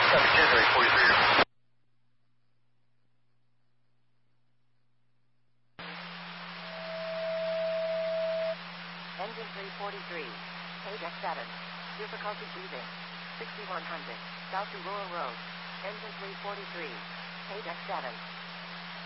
January 43. Engine 343, page X7. Difficulty breathing. 6100, south to Rural Road. Engine 343, page X7.